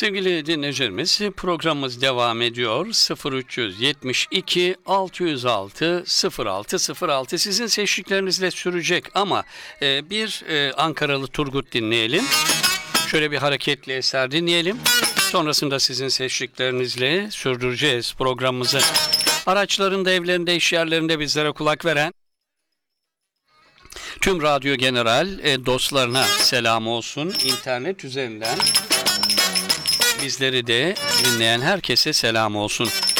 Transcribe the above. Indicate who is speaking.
Speaker 1: Sevgili dinleyicilerimiz, programımız devam ediyor. 0372 606 0606 sizin seçtiklerinizle sürecek ama bir Ankaralı Turgut dinleyelim. Şöyle bir hareketli eser dinleyelim. Sonrasında sizin seçtiklerinizle sürdüreceğiz programımızı. Araçlarında, evlerinde, iş yerlerinde bizlere kulak veren tüm Radyo General dostlarına selam olsun. İnternet üzerinden bizleri de dinleyen herkese selam olsun.